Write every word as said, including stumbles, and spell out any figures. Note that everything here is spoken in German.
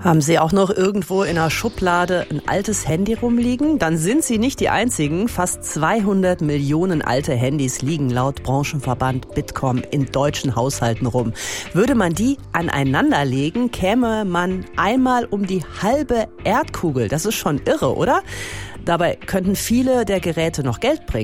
Haben Sie auch noch irgendwo in einer Schublade ein altes Handy rumliegen? Dann sind Sie nicht die Einzigen. Fast zweihundert Millionen alte Handys liegen laut Branchenverband Bitkom in deutschen Haushalten rum. Würde man die aneinanderlegen, käme man einmal um die halbe Erdkugel. Das ist schon irre, oder? Dabei könnten viele der Geräte noch Geld bringen.